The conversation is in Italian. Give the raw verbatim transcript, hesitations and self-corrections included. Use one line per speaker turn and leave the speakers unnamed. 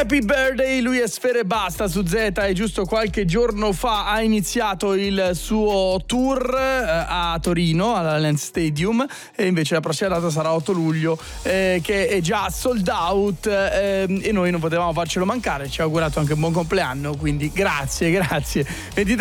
Happy Birthday, lui è Sfera Ebbasta su Z e giusto qualche giorno fa ha iniziato il suo tour eh, a Torino, all'Allianz Stadium, e invece la prossima data sarà otto luglio, eh, che è già sold out, eh, e noi non potevamo farcelo mancare. Ci ha augurato anche un buon compleanno, quindi grazie, grazie. ventitré